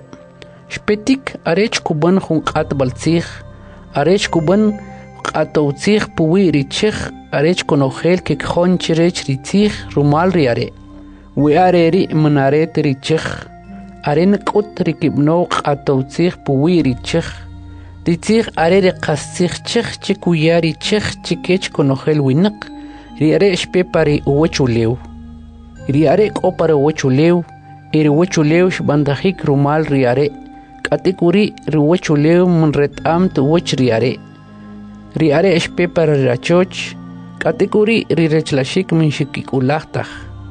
شبتيك أريج كوبان خون قات بالتيخ أريج كوبان قاتو تيخ بوي ريتشيخ أريج كونوخيل كيكخون تشيريج ريتيخ رومال رياري وياري من أريت ريتشيخ أرين قط ركبنو قطوتيخ بويري تشخ دي تيخ أري قصيخ تشخ تشكو ياري تشخ تشكيش كنوخيل وينق ري شبي باري وچو ليو ري أري قوبار وچو ليو إري وچو ليو شباندخيك رومال ري أري كاتيكوري ري وچو ليو من رتامت وچ ري أري ري أري شبي باري رachوش كاتيكوري ري رچلاشيك من شكيك ولاختخ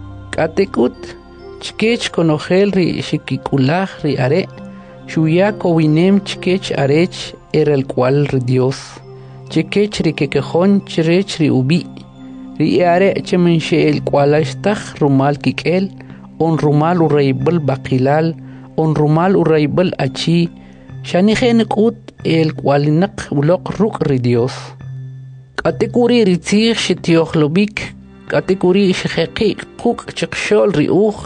كاتيكوت chkech konogel ri shikikulah ri are shuya kowinem chkech arech era el cual ri Dios chkech ri kekejon chrech ri ubi ri are chemenshe el cual ashtach rumal kikel on rumal uraibel baqilal on rumal uraibel achi shani khenqut el cual naq uloq ruk ri Dios katekuri ri tzich shitiohlobik katekuri shkhaqi quk chqshol ri uch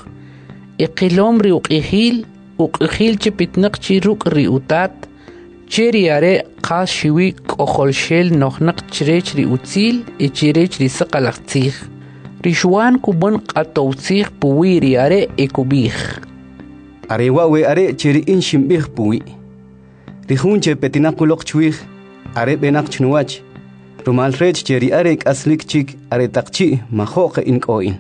إقلوم ري وقيخيل وقيخيل چپتنق چي روك ري وطات چيري آره قاس شوي كوخولشيل نوخنق چريچ ري وطيل اي چريچ ري سقلق تيخ ريشوان كوبن قطو تيخ بوي ري آره اي كوبيخ
آره واوي آره چري إن شمبيخ بوي ريخون چپتنق لوق چويخ آره بنق چنواج رومال ريج چري آره كاسليك چيك آره تقچي مخوق إنك اوين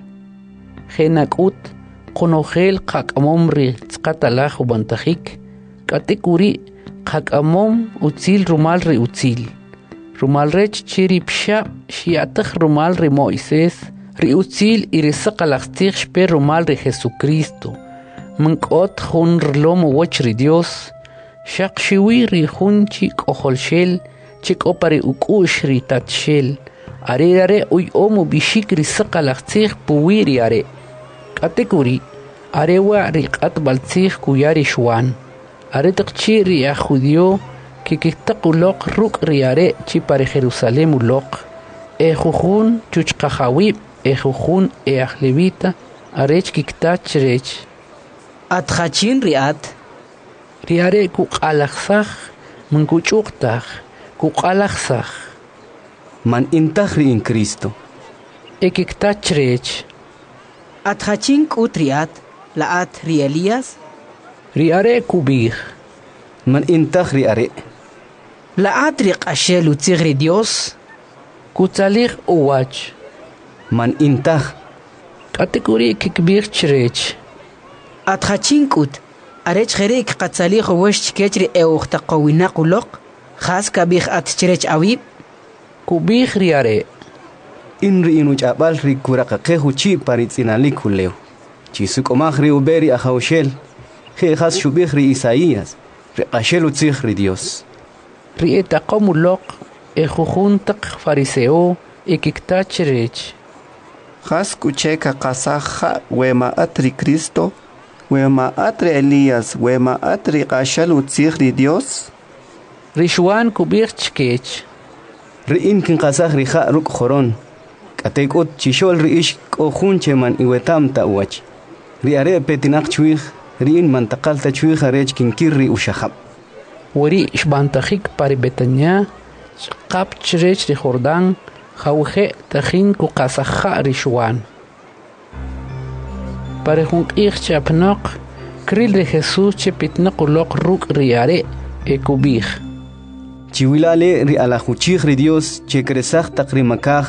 خيناك اوت قنوخيل قاقموم ري تقاتلاخ وبنتخيك كاتيكوري قاقموم وتيل رومال ري وتيل رومال ريج تشيري بشا شياتخ رومال ري مويسيس ري وتيل إرسق لاختيخ شبير رومال ري جيسوكريستو من قوت خون رلوم ووچ ري ديوس شاق شوي ري خون چيك اوخولشيل چيك اوباري وكوش ري تاتشيل اري اري اوي اومو بيشيك رسق لاختيخ بويري اري كاتيكوري أريوا ريقات بالتيخ كوياري شوان أريتق تشي ريا خوديو كي كتقو لوق روك رياري تشي باري خيروساليم لوق إخوخون تشوش قخاويب إخوخون إخليبيتا أريش كي كتاتش ريش
أتخاتشين ريات
رياري كو قالخسخ من كو چوقتخ كو قالخسخ
من انتخ ري إن كريستو
إكي كتاتش ريش
أتخاتشين كوتريات لآت ريالياس
رياري كوبيخ
من انتخ رياري
لآت ريق أشيلو تيغري ديوس
كوتاليخ أواج
من انتخ
كاتيكوري كبير تشريج
أتخاتشين كوت أريج خريك قتاليخ وش كيتري أوخ تقوينا قلوق خاص كبيخ أتشريج أويب
كوبيخ رياري
إن رئينو جابال ري كوراقا قيخو چي باريت إنالي كوليو چي سوكو ماخ ري وبيري أخاوشيل خي خاص شبيخ ري إساياس ري قاشيلو تيخ ري ديوس
ري تقومو لوق إخوخون تق فاريسيو إكيكتاتش ريج
خاص كوچيكا قاساخا وما أتري كريستو وما أتري إلياس وما أتري قاشيلو تيخ ري ديوس
ريشوان كوبيخ چكيش
رئين كن قاساخ ري خا روك خورون كاتيكوت تشيشول رئيش كوخون چمان إوتام تاوچ رياري بيتناق چويخ رئين منتقال تچويخ ريج كن كيري وشخب
وري شبانتخيك باري بتنيا قاب چريج ري خوردان خوخي تخين كو قاساخا ريشوان باري خونق إيخ چاپناق كريل ري خيسوس چه بيتناق لوق روك رياري إكوبيخ
چويلالي ري على خوچيخ ري ديوس چه كرساخ تقري مكاخ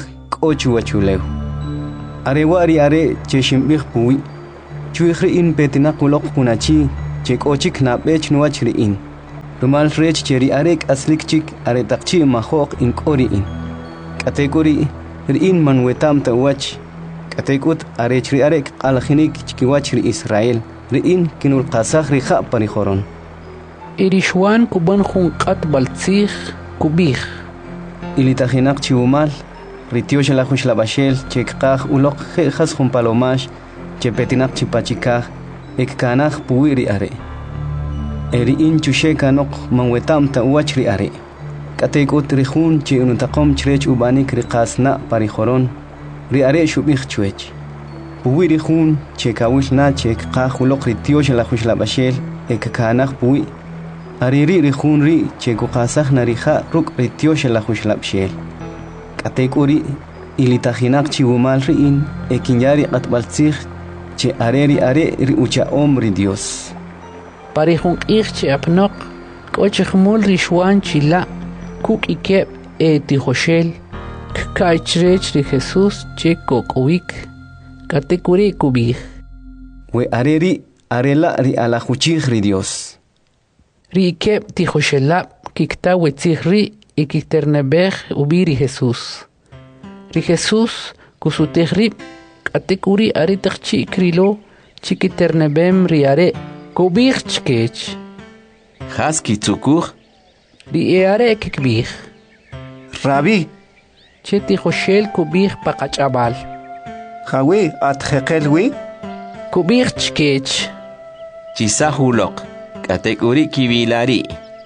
ochu wachuleu. Are wari are che shimbih puwi. Chuikhri in petina kulok kunachi, che kochik na bech nuachri in. Rumal rech cheri arek aslik chik are takchi mahok in kori in. Kategori in man wetam ta wach. Katekut are chri arek alkhinik chikiwachri Israel. Rin kinul qasakh riha parihoron.
Irishwan kuban khun qat baltzikh kubikh.
Ilitahinak chiumal. Ritiosh la khush la bashel chekqah ulok khas khum palomash chepetinak chipachikah ekkanah puwiri are. Eri in chushe kanok manwetam ta wachri are. Katekut rihun chi unutaqom chrech ubanik riqasna parihoron. Ri are shubikh chwech. Puwiri khun chekawil na chekqah ulok ritiosh la khush la bashel ekkanah puwi. Ariri rihun ri chekuqasah nariha ruk ritiosh la khush la bashel. Katekuri ilitahinak chiwumal riin ekinyari qatbaltzikh che areri are ri ucha omri Dios.
Parihun qikh apnok kochkhmul rishwan chila kuk ikep e tijoshel kkaichrech ri Jesus che kokowik katekuri kubih.
We areri arela ri ala khuchikh ri Dios.
Ri ikep tijoshela kikta wetzikh ri ikiternebech ubiri Jesus. Ri Jesus kusutehri katekuri ari takchi krilo chikiternebem riare kubich chkech.
Haski tzukur.
Ri eare kikbich.
Rabi.
Cheti hoshel kubich pakachabal.
Hawi atjekelwi.
Kubich chkech.
Chisahulok. Katekuri kibilari.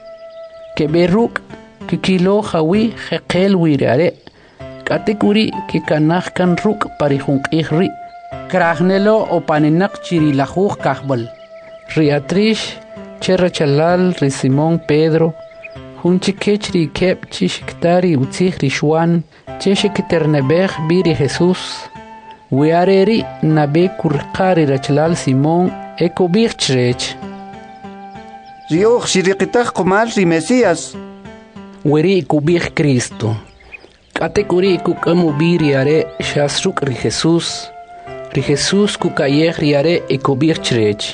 Keberuk kikilo hawi hekel wirare. Katekuri kikanah kan ruk parihun ihri. Krahnelo o paninak chiri lahuh kahbal. Riatrish cherra chalal ri Simón Pedro. Hunchi kechri kep chishiktari utzih rishwan. Cheshikiternebech biri Jesus. Wiareri nabe kurkari rachalal Simón ekobich chrech.
Rioch shiriqitaq qumal ri Mesías.
Weri kubich Cristo. Katekuri kukamu biri are shasruk ri Jesus. Ri Jesus kukayeh riare ekobich chrech.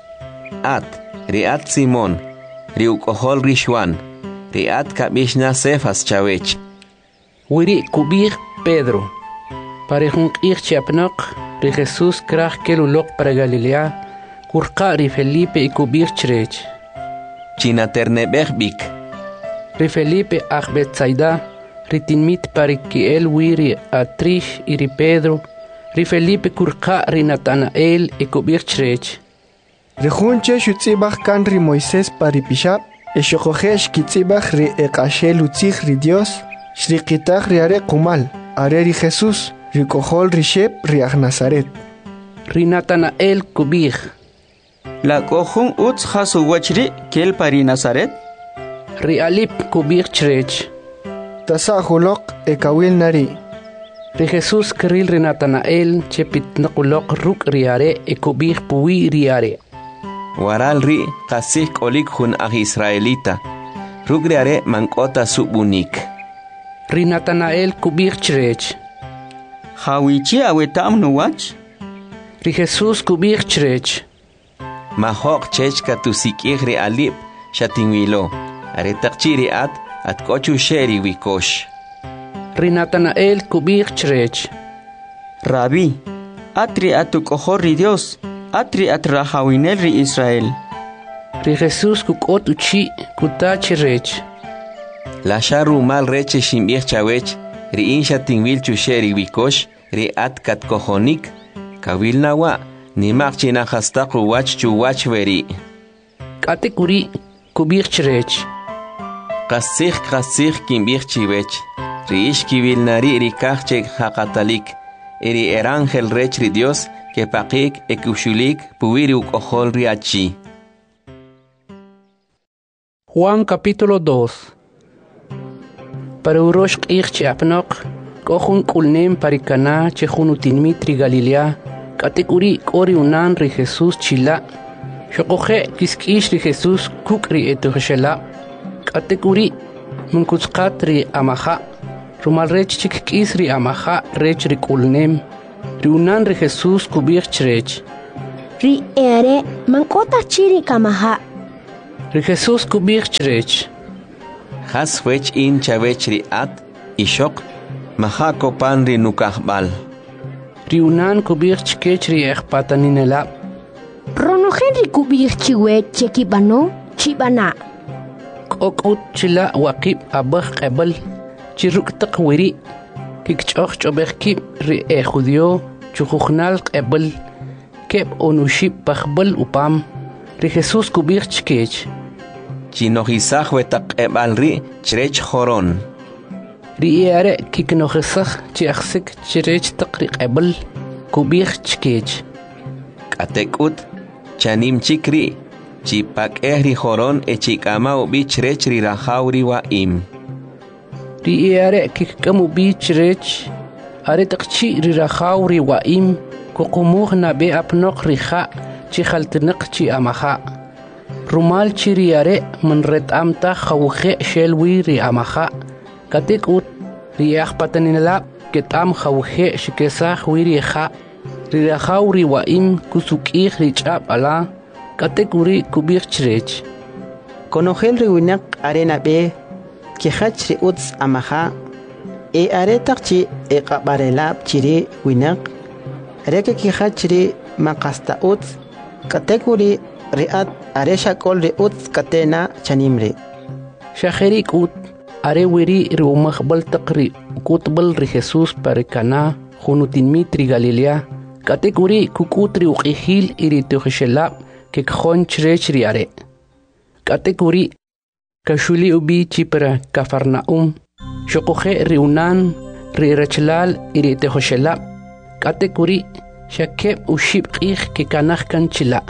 At, riat Simón, riukohol rishwan, riat kabishna sefas chawech.
Weri kubich Pedro. Parehun ich chapnok, ri Jesus krach kelulok para Galilea, kurqa ri Felipe ekobich chrech.
Chinaternebech bik.
Ri Felipe ach Betsaida, ri tinmit parikiel wiri atrish iri Pedro, ri Felipe kurqa ri Natanael ekobich chrech.
Rihunche shutzibach kan ri Moisés paripishab, eshokohesh kitzibach ri ekashel utzich ri Dios, shriqitach ri are kumal, are ri Jesus, ri kohol ri shep ri ach Nazaret.
Ri Natanael kubich.
La kohun utz hasu wachri kel pari Nazaret.
Ri alip kubich chrech.
Tasa hulok ekawil nari.
Ri Jesus kril ri Natanael chepit nakulok ruk riare ekubich puwi riare.
Waral ri kasik olik hun ag Israelita. Ruk riare mankota subunik.
Ri Natanael kubich chrech.
Hawichi awetam nuwach.
Ri Jesus kubich chrech.
Mahok chechka tusikih ri alip shatingwilo. Are takchiri at at kochu sheri wikosh.
Ri Natanael kubich chrech.
Rabi, atri atukohor ri Dios, atri atrahawinel ri Israel.
Ri Jesus kukot uchi kutach rech.
La sharu mal reche shimbich chawech, ri in shatingwil chu sheri wikosh, ri at kat kohonik, kawil nawa, ni machina hastaku wach chu wach veri.
Katekuri kubich chrech.
Kasih kasih kimbich chiwech. Riish kibil nari rikachek hakatalik. Eri erangel rech ri Dios que pakik ekushulik puwiri ukohol riachi.
Juan capítulo dos. Para urosh qich apnok kohun kulnem parikana chehun utinmitri Galilea katekuri kori unan ri Jesus chila. Shokohe kiskish ri Jesus kukri etuhshela. Katekuri munkutsqat ri amaha Rumal rech chik kis ri amaha rech ri kulnem. Ri unan ri Jesus kubir chrech.
Ri ere mankota chiri kamaha.
Ri Jesus kubir chrech.
Has wech in chavech ri at ishok maha kopan ri nukahbal.
Ri unan kubir chkech ri ekpataninela.
Rono Henry kubir chiwe chekibano chibana.
Kokut chila wakib abah qebal. Chiruk taqwiri. Kikchoch chobekib ri e judio chukhnal qebal. Keb onushib bakhbal upam. Ri Jesus kubir chkech.
Chinohisaj wetaqebal ri chrech joron.
Ri ere kiknohisaj chiaxik chrech taqri qebal. Kubir chkech.
Katekut chanim chikri chipak ehri joron e chikama ubi chrech ri rajauri wa im.
Ri ere kikkamu bi chrech are taqchi ri rajauri wa im kokumuh na be apnok riha chi khaltnaq chi amaha. Rumal chi ri ere man ret amta khawkhe shelwi ri amaha. Katekut ri akhpatanila ketam khawkhe shikesah wi ri kha. Ri rajauri wa im kusukih ri chab ala katekuri kubir chrech.
Konogel ri winak arena be ki khach ri uts amaha e are taqchi e qabarelab chiri winak reke ki khach ri maqasta uts katekuri riat are shakol ri uts katena chanimre.
Shaheri kut are wiri ri umakhbal taqri kutbal ri Jesus parikana khunutin mitri Galilea. Kategori kukutri uqihil iri tukhshelab ke khon chrech riare. Kategori kashuli ubi chipra Kafarnaum. Shokhe riunan ri rachlal iri tukhshelab. Kategori shakeb ushib qih ke kanakh kan chila.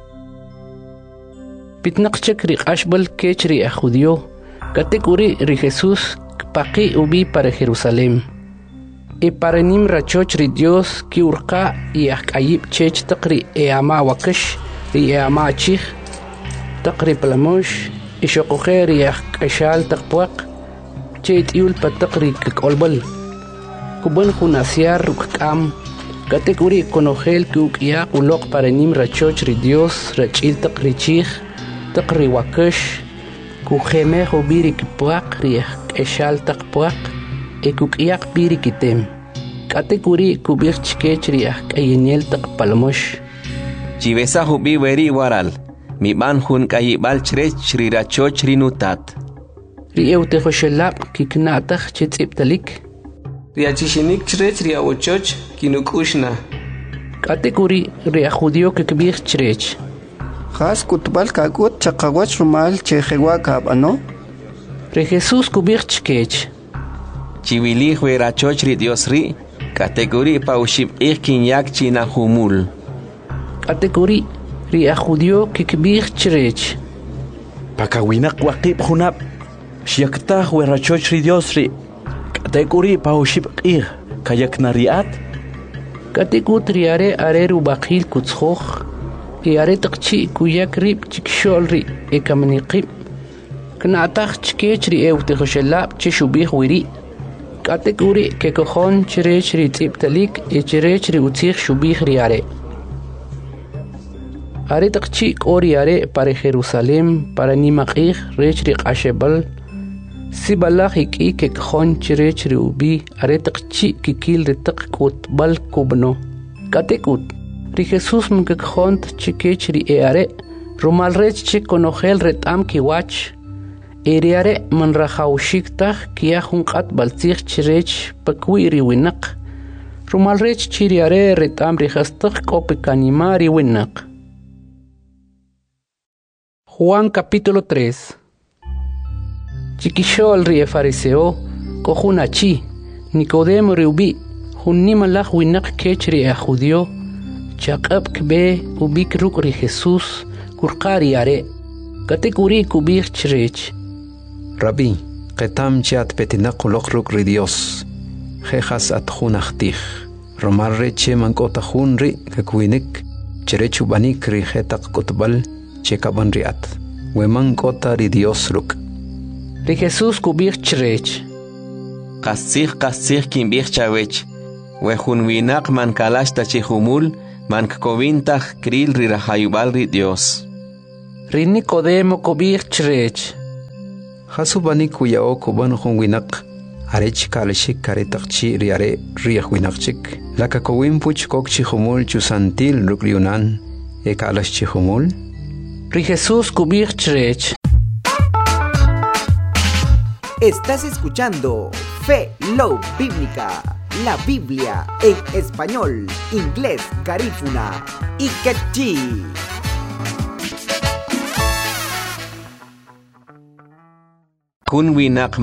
Pitnaqchek ri qashbal kechri ajudio. Kategori ri Jesus paqi ubi para Jerusalem. E paranim rachoch ri Dios ki urqa y akayib chech taqri e ama wakash ri e ama chih taqri plamosh e shoqoxe ri akashal taqpuaq chet yul pataqri kolbal kuban khunasiar rukam kategori konogel ki ukya uloq paranim rachoch ri Dios rachil taqri chih taqri wakash ku kheme khobiri ki puaq ri akashal taqpuaq ekuk iyak biri kitem. Kategori kubir chkechri ak ayeniel taqpalmosh.
Chivesa hubi weri waral. Mi ban hun kayibal chrech chri rachoch ri nutat.
Ri eute khoshelab kiknatach chitsiptalik.
Ri achishinik chrech ri awochoch kinukushna.
Kategori ri ajudio kikbir chrech.
Khas kutbal kakut chaqawach rumal chejewa kabano.
Ri Jesus kubir chkech.
Chiwili huerachoch ri Dios ri, kategori paushib ikin yak china humul.
Kategori ri ajudio kikbir chrech.
Pakawinak waqib hunab, shiakta huerachoch ri Dios ri, kategori paushib ir, kayak nariat.
Kategut ri are are rubaqil kutskhokh, e are taqchi kuyak rib chikshol ri e kamniqib. Knatach chkech ri eute khoshelab chishubih wiri. Kategori ke kokhon chrech ri tsiptalik e chrech ri utzikh shubih ri are. Are taqchi kori are para Jerusalem para nimaqih rech ri qashebal. Sibalach iki ke kokhon chrech ri ubi are taqchi kikil ri taq kutbal kubno. Katekut ri Jesus mke kokhon chikech ri e are. Rumal rech chik konogel retam ki wach. Eriare man rakhawshikta kia hunqat baltsikh chrech pakwiri winaq rumal rech chiriare retam rikhastaq kopekanimari winaq. Juan capítulo tres. Chikishol ri fariseo kohunachi Nicodemo riubi hunnima lakh winaq kechri a judio chaqab kbe ubik ruk ri Jesus kurqari are kategori kubir chrech.
Rabbi, qetam chat petinaq uloq ri Dios. Jejas at junachtij. Romar reche mankota junri kakwinik. Cherechu banik ri jetaq kutbal chekaban riat. Weman kota ri Dios ruk.
Ri Jesus kubir chrech.
qasih qasih kimbih chawech we jun winak man kalash tachihumul man kovintah kril rirahayubal ri Dios
ri Nicodemo kobih chrech
Hasubani kuyao kuban jun winak arech kalashik karetaqchi riare riah winakchik laka kowin puch kokchi humul chusantil rukriunan e kalashchi humul
ri Jesús kobih chrech.
Estás escuchando Fe Love Bíblica, la Biblia en español, inglés, garífuna y quechí.
Kun winak